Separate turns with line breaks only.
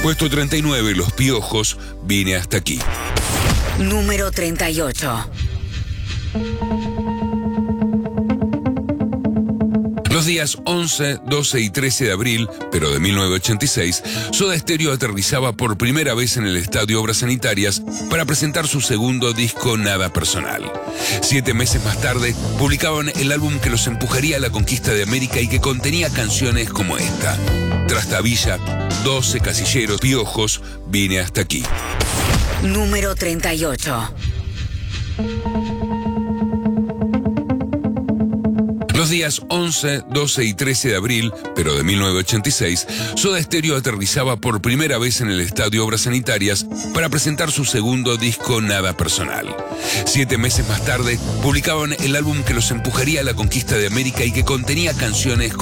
Puesto 39, Los Piojos, Vine hasta aquí.
Número 38.
Los días 11, 12 y 13 de abril, pero de 1986, Soda Stereo aterrizaba por primera vez en el Estadio Obras Sanitarias para presentar su segundo disco Nada Personal. 7 meses más tarde, publicaban el álbum que los empujaría a la conquista de América y que contenía canciones como esta: Trastabilla, 12 Casilleros, Piojos, Vine hasta aquí.
Número 38.
Los días 11, 12 y 13 de abril, pero de 1986, Soda Stereo aterrizaba por primera vez en el Estadio Obras Sanitarias para presentar su segundo disco Nada Personal. 7 meses más tarde, publicaban el álbum que los empujaría a la conquista de América y que contenía canciones